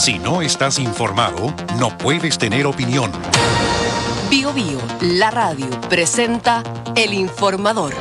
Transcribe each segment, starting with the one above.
Si no estás informado, no puedes tener opinión. Bio Bio, la radio, presenta El Informador.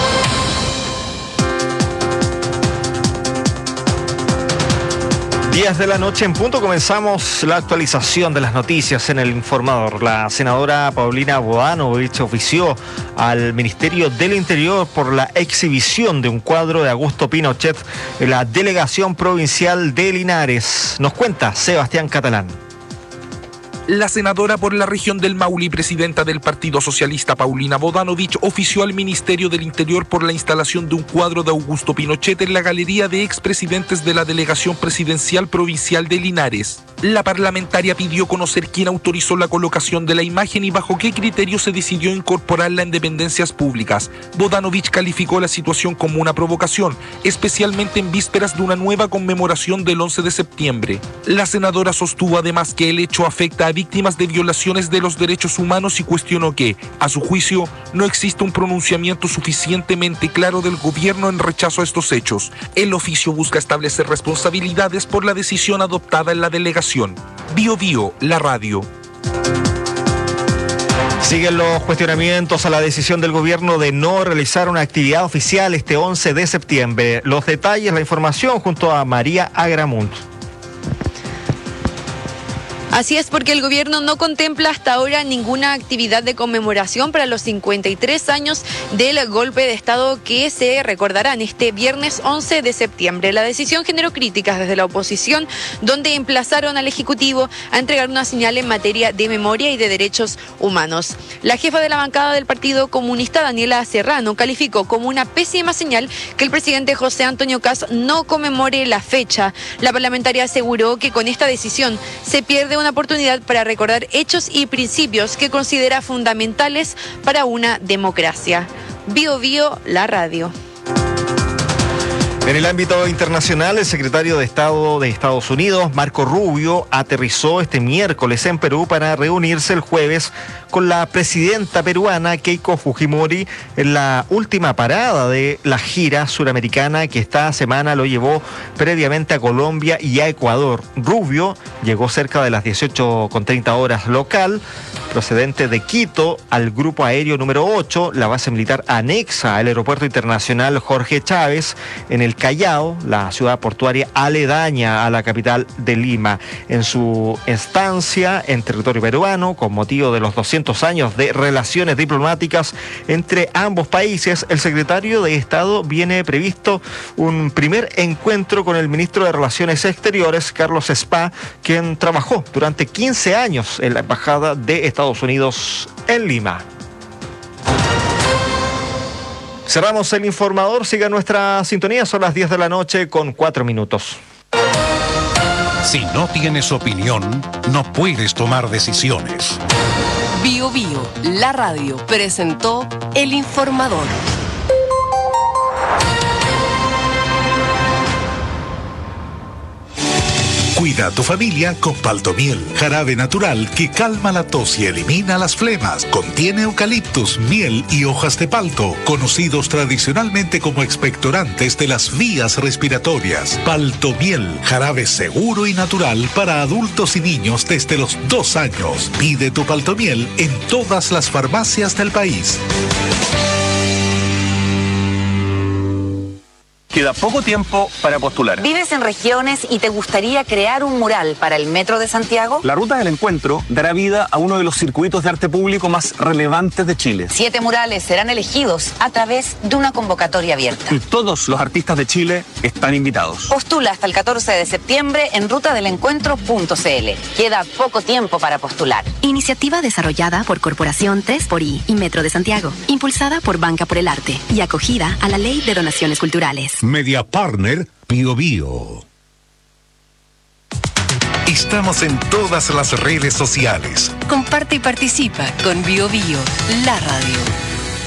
10 de la noche en punto, comenzamos la actualización de las noticias en El Informador. La senadora Paulina Bodanovich ofició al Ministerio del Interior por la exhibición de un cuadro de Augusto Pinochet en la Delegación Provincial de Linares. Nos cuenta Sebastián Catalán. La senadora por la región del Maule y presidenta del Partido Socialista, Paulina Bodanovich, ofició al Ministerio del Interior por la instalación de un cuadro de Augusto Pinochet en la galería de expresidentes de la Delegación Presidencial Provincial de Linares. La parlamentaria pidió conocer quién autorizó la colocación de la imagen y bajo qué criterio se decidió incorporarla en dependencias públicas. Bodanovich calificó la situación como una provocación, especialmente en vísperas de una nueva conmemoración del 11 de septiembre. La senadora sostuvo además que el hecho afecta a víctimas de violaciones de los derechos humanos y cuestionó que, a su juicio, no existe un pronunciamiento suficientemente claro del gobierno en rechazo a estos hechos. El oficio busca establecer responsabilidades por la decisión adoptada en la delegación. Bio Bio, la radio. Siguen los cuestionamientos a la decisión del gobierno de no realizar una actividad oficial este 11 de septiembre. Los detalles, la información junto a María Agramunt. Así es, porque el gobierno no contempla hasta ahora ninguna actividad de conmemoración para los 53 años del golpe de Estado que se recordarán este viernes 11 de septiembre. La decisión generó críticas desde la oposición, donde emplazaron al Ejecutivo a entregar una señal en materia de memoria y de derechos humanos. La jefa de la bancada del Partido Comunista, Daniela Serrano, calificó como una pésima señal que el presidente José Antonio Kast no conmemore la fecha. La parlamentaria aseguró que con esta decisión se pierde una oportunidad para recordar hechos y principios que considera fundamentales para una democracia. Bio Bio, la radio. En el ámbito internacional, el secretario de Estado de Estados Unidos, Marco Rubio, aterrizó este miércoles en Perú para reunirse el jueves con la presidenta peruana Keiko Fujimori en la última parada de la gira suramericana que esta semana lo llevó previamente a Colombia y a Ecuador. Rubio llegó cerca de las 18:30 horas local, procedente de Quito, al grupo aéreo número 8, la base militar anexa al aeropuerto internacional Jorge Chávez, en el Callao, la ciudad portuaria aledaña a la capital de Lima. En su estancia en territorio peruano, con motivo de los 200 años de relaciones diplomáticas entre ambos países, el secretario de Estado viene previsto un primer encuentro con el ministro de Relaciones Exteriores, Carlos Spa, quien trabajó durante 15 años en la Embajada de Estados Unidos en Lima. Cerramos el informador, siga nuestra sintonía, son las 10 de la noche con 4 minutos. Si no tienes opinión, no puedes tomar decisiones. Bio Bio, la radio, presentó El Informador. Cuida a tu familia con Paltomiel, jarabe natural que calma la tos y elimina las flemas. Contiene eucaliptus, miel y hojas de palto, conocidos tradicionalmente como expectorantes de las vías respiratorias. Paltomiel, jarabe seguro y natural para adultos y niños desde los 2 años. Pide tu Paltomiel en todas las farmacias del país. Queda poco tiempo para postular. ¿Vives en regiones y te gustaría crear un mural para el Metro de Santiago? La Ruta del Encuentro dará vida a uno de los circuitos de arte público más relevantes de Chile. 7 murales serán elegidos a través de una convocatoria abierta. Y todos los artistas de Chile están invitados. Postula hasta el 14 de septiembre en rutadelencuentro.cl. Queda poco tiempo para postular. Iniciativa desarrollada por Corporación 3xI y Metro de Santiago. Impulsada por Banca por el Arte y acogida a la Ley de Donaciones Culturales. Media Partner Bio Bio. Estamos en todas las redes sociales. Comparte y participa con Bio Bio, la radio.